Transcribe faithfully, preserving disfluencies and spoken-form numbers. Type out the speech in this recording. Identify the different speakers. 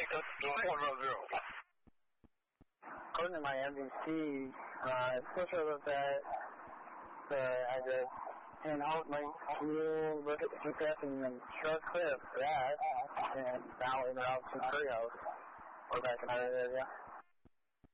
Speaker 1: According to my M V C, uh, it's supposed to look at the address. And ultimately, you look at the G P S and then sure clear of that, and now we're out to Korea. We're back in that area.